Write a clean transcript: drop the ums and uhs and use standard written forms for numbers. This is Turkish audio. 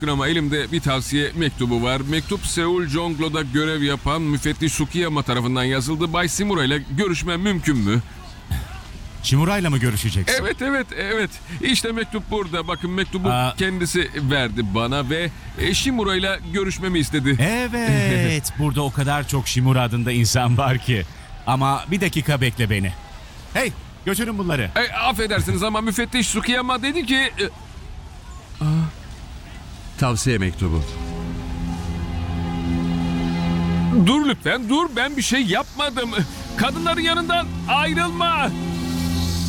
Ama elimde bir tavsiye mektubu var. Mektup Seul Jonglo'da görev yapan müfettiş Sukiyama tarafından yazıldı. Bay Simura ile görüşmem mümkün mü? Shimura'yla mı görüşeceksin? Evet. İşte mektup burada. Bakın mektubu kendisi verdi bana ve Shimura ile görüşmemi istedi. Evet, burada o kadar çok Shimura adında insan var ki. Ama bir dakika bekle beni. Hey, götürün bunları. Affedersiniz ama müfettiş Sukiyama dedi ki... Tavsiye mektubu. Dur lütfen dur, ben bir şey yapmadım. Kadınların yanından ayrılma.